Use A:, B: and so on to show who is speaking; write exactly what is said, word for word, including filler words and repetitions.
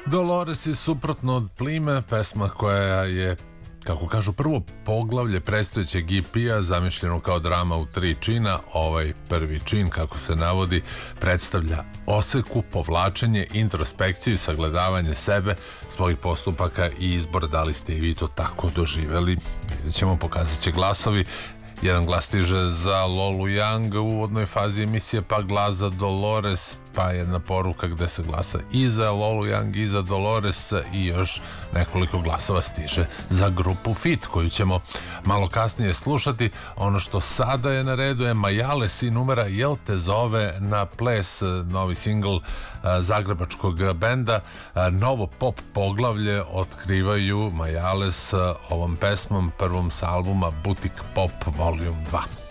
A: Dolores je suprotno od plime, pesma koja je, kako kažu, prvo poglavlje predstojećeg E P-a, zamišljeno kao drama u tri čina. Ovaj prvi čin, kako se navodi, predstavlja oseku, povlačenje, introspekciju i sagledavanje sebe, svojih postupaka i izbor. Da li ste i vi to tako doživeli? Vidjet ćemo, pokazat će glasovi. Jedan glas stiže za Lolu Young u uvodnoj fazi emisije, pa glas za Dolores, pa jedna poruka gde se glasa i za Lolu Young i za Dolores, i još nekoliko glasova stiže za grupu Fit, koju ćemo malo kasnije slušati. Ono što sada je na redu je Majales i numera Jel te zove na ples, novi singl zagrebačkog benda. Novo pop poglavlje otkrivaju Majales ovom pesmom, prvom sa albuma Butik Pop Volume dva.